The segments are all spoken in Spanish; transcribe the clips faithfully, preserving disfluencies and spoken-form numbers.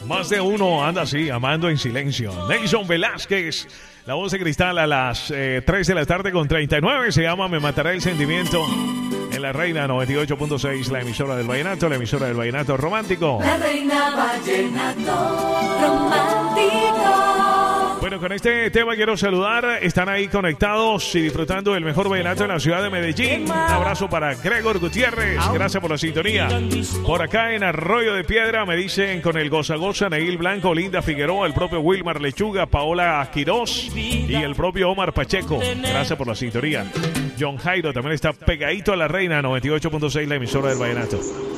Más de uno anda así, amando en silencio. Nelson Velázquez, la voz de cristal a las eh, tres de la tarde con treinta y nueve. Se llama Me Matará el Sentimiento. En la Reina noventa y ocho punto seis, la emisora del vallenato, la emisora del vallenato romántico. La Reina Vallenato Romántico. Bueno, con este tema quiero saludar. Están ahí conectados y disfrutando del mejor vallenato en la ciudad de Medellín. Un abrazo para Gregor Gutiérrez. Gracias por la sintonía. Por acá en Arroyo de Piedra me dicen con el Goza Goza, Neil Blanco, Linda Figueroa, el propio Wilmar Lechuga, Paola Quirós y el propio Omar Pacheco. Gracias por la sintonía. John Jairo también está pegadito a la Reina noventa y ocho punto seis, la emisora del vallenato.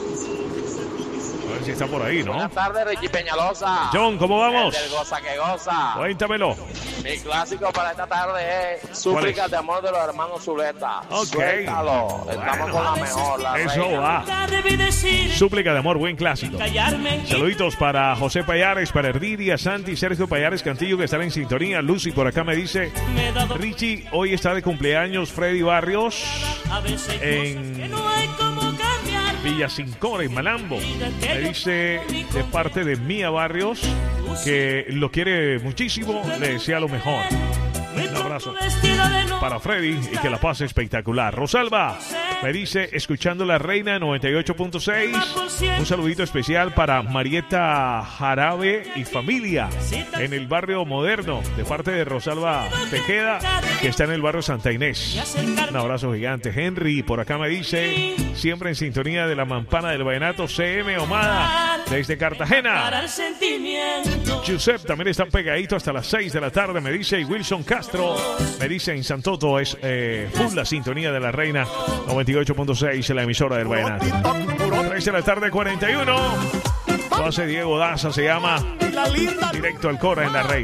A ver si está por ahí, ¿no? Buenas tardes, Ricky Peñalosa. John, ¿cómo vamos? El del goza que goza. Cuéntamelo. Mi clásico para esta tarde es Súplicas de amor de los hermanos Zuleta. Ok. Suéltalo. Estamos Bueno, con la mejor, la eso Reina. va. Súplica de amor, buen clásico. Saluditos para José Payares, para Erdidia, Santi, Sergio Payares Cantillo, que están en sintonía. Lucy por acá me dice, Richie, hoy está de cumpleaños Freddy Barrios en Villacincora, en Malambo. Me dice de parte de Mía Barrios que lo quiere muchísimo, le desea lo mejor. Un abrazo para Freddy y que la pase espectacular. Rosalba me dice, escuchando la Reina noventa y ocho punto seis, un saludito especial para Marieta Jarabe y familia en el barrio Moderno, de parte de Rosalba Tejeda, que está en el barrio Santa Inés. Un abrazo gigante. Henry por acá me dice, siempre en sintonía de la Mampana del Vallenato, C M Omada desde Cartagena. Giuseppe también está pegadito hasta las seis de la tarde, me dice, y Wilson Castro me dice, en Santoto es eh, full la sintonía de la Reina noventa y ocho punto seis, la emisora del vallenato. tres de la tarde, cuarenta y uno. Lo hace Diego Daza, se llama Directo al Cora en la Reina.